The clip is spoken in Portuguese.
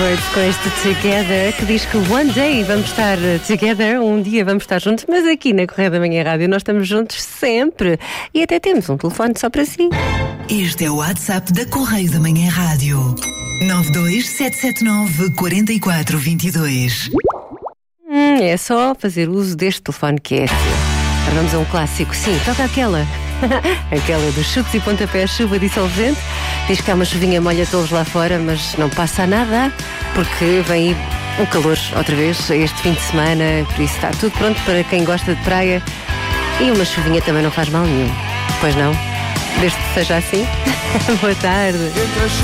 Birds com este Together, que diz que one day vamos estar together, um dia vamos estar juntos, mas aqui na Correia da Manhã Rádio nós estamos juntos sempre e até temos um telefone só para si. Este é o WhatsApp da Correia da Manhã Rádio. 92779 4422. É só fazer uso deste telefone que é assim. Agora vamos a um clássico, sim, toca aquela dos chutes e pontapés, chuva dissolvente. Diz que há uma chuvinha molha-tolos lá fora, mas não passa nada, porque vem aí um calor outra vez este fim de semana, por isso está tudo pronto para quem gosta de praia. E uma chuvinha também não faz mal nenhum, pois não? Desde que seja assim. Boa tarde.